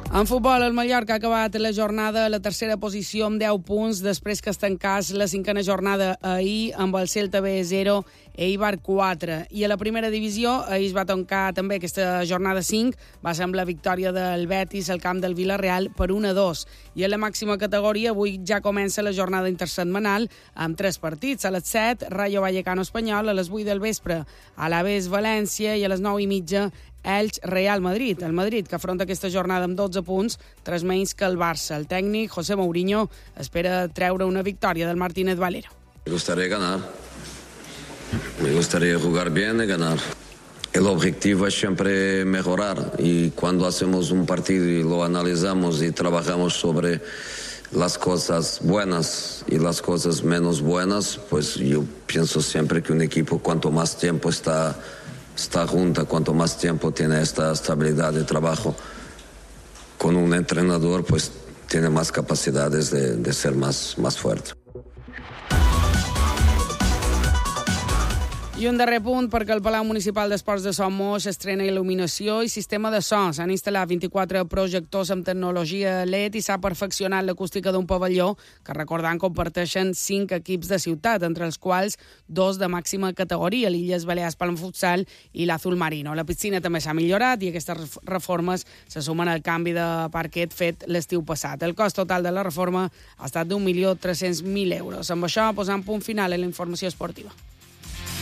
En futbol, el Mallorca ha acabat la jornada a la tercera posició amb 10 punts després que es tancés la cinquena jornada ahir amb el Celta B0 Eibar 4. I a la primera divisió, ahir es va tancar també aquesta jornada 5, va ser amb la victòria del Betis al camp del Villarreal per 1-2. I a la màxima categoria, avui ja comença la jornada intersetmanal amb 3 partits. A les 7, Rayo Vallecano Espanyol, a les 8 del vespre, Alavés València i a les 9:30, Elx Real Madrid. El Madrid, que afronta aquesta jornada amb 12 punts, 3 menys que el Barça. El tècnic, José Mourinho, espera treure una victòria del Martínez Valero. Me gustaría ganar. Me gustaría jugar bien y ganar. El objetivo es siempre mejorar y cuando hacemos un partido y lo analizamos y trabajamos sobre las cosas buenas y las cosas menos buenas, pues yo pienso siempre que un equipo cuanto más tiempo está junta, cuanto más tiempo tiene esta estabilidad de trabajo con un entrenador, pues tiene más capacidades de ser más fuerte. I un darrer punt, perquè el Palau Municipal d'Esports de Somos estrena il·luminació i sistema de so. S'han instal·lat 24 projectors amb tecnologia LED i s'ha perfeccionat l'acústica d'un pavelló que, recordant, comparteixen 5 equips de ciutat, entre els quals 2 de màxima categoria, l'Illes Balears Palm Futsal i l'Azul Marino. La piscina també s'ha millorat i aquestes reformes se sumen al canvi de parquet fet l'estiu passat. El cost total de la reforma ha estat d'1.300.000 euros. Amb això posant punt final a la informació esportiva.